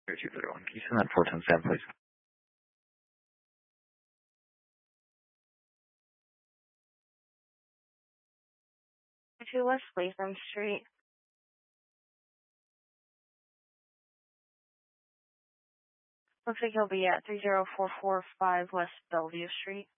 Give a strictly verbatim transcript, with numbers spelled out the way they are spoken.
two thirty-one. Can you send that four ten seven, please? two West Latham Street. Looks like he'll be at three zero four four five West Bellevue Street.